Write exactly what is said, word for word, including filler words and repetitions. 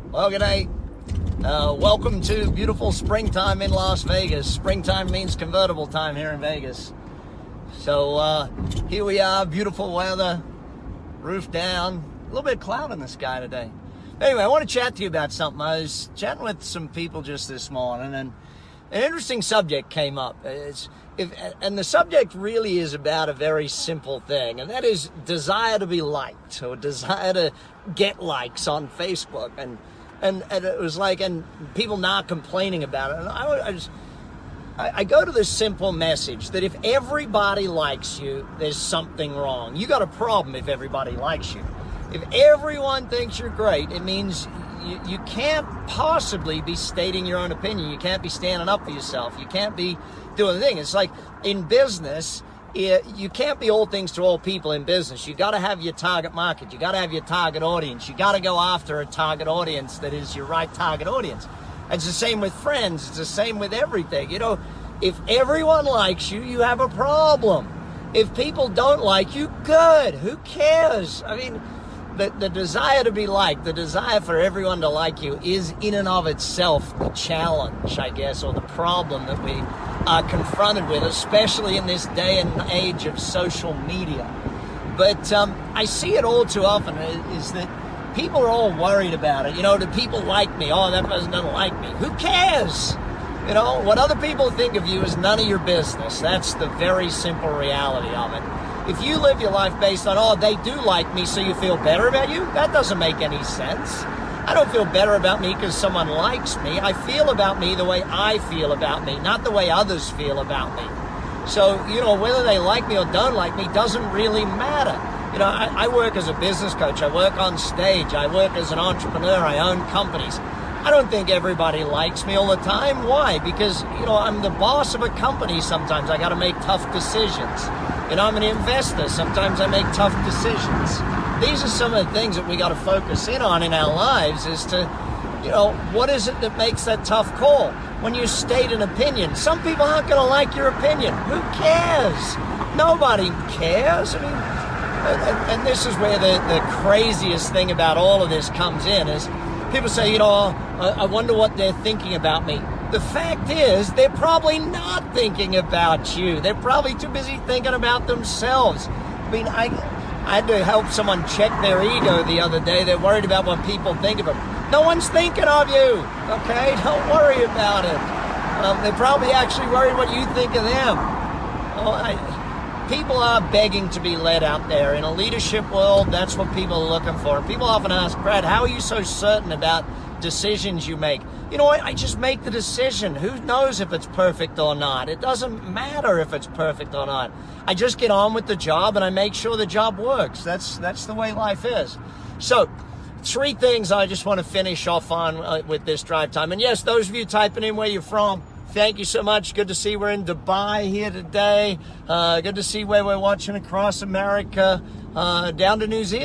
Well, g'day. Uh, welcome to beautiful springtime in Las Vegas. Springtime means convertible time here in Vegas. So uh, here we are, beautiful weather, roof down, a little bit of cloud in the sky today. Anyway, I want to chat to you about something. I was chatting with some people just this morning, and an interesting subject came up. It's, if, and the subject really is about a very simple thing, and that is desire to be liked, or desire to get likes on Facebook. And and, and it was like, and people not complaining about it. And I, I just, I, I go to this simple message that if everybody likes you, there's something wrong. You got a problem if everybody likes you. If everyone thinks you're great, it means you, you can't possibly be stating your own opinion. You can't be standing up for yourself. You can't be doing the thing. It's like in business, it, you can't be all things to all people in business. You got to have your target market. You got to have your target audience. You got to go after a target audience that is your right target audience. It's the same with friends. It's the same with everything. You know, if everyone likes you, you have a problem. If people don't like you, good. Who cares? I mean, The, the desire to be liked, the desire for everyone to like you is in and of itself the challenge, I guess, or the problem that we are confronted with, especially in this day and age of social media. But um, I see it all too often is that people are all worried about it. You know, do people like me? Oh, that person doesn't like me. Who cares? You know, what other people think of you is none of your business. That's the very simple reality of it. If you live your life based on, oh, they do like me, so you feel better about you, that doesn't make any sense. I don't feel better about me because someone likes me. I feel about me the way I feel about me, not the way others feel about me. So, you know, whether they like me or don't like me doesn't really matter. You know, I, I work as a business coach. I work on stage. I work as an entrepreneur. I own companies. I don't think everybody likes me all the time. Why? Because, you know, I'm the boss of a company sometimes. I got to make tough decisions. You know, I'm an investor. Sometimes I make tough decisions. These are some of the things that we got to focus in on in our lives is to, you know, what is it that makes that tough call? When you state an opinion, some people aren't going to like your opinion. Who cares? Nobody cares. I mean, and, and this is where the, the craziest thing about all of this comes in is people say, you know, I, I wonder what they're thinking about me. The fact is, they're probably not thinking about you. They're probably too busy thinking about themselves. I mean, I, I had to help someone check their ego the other day. They're worried about what people think of them. No one's thinking of you, okay? Don't worry about it. Um, they're probably actually worried what you think of them. Oh, I, people are begging to be led out there. In a leadership world, that's what people are looking for. People often ask, Brad, how are you so certain about decisions you make? You know what? I just make the decision. Who knows if it's perfect or not? It doesn't matter if it's perfect or not. I just get on with the job and I make sure the job works. That's that's the way life is. So, three things I just want to finish off on uh, with this drive time. And yes, those of you typing in where you're from, thank you so much. Good to see we're in Dubai here today. Uh, good to see where we're watching across America, uh, down to New Zealand.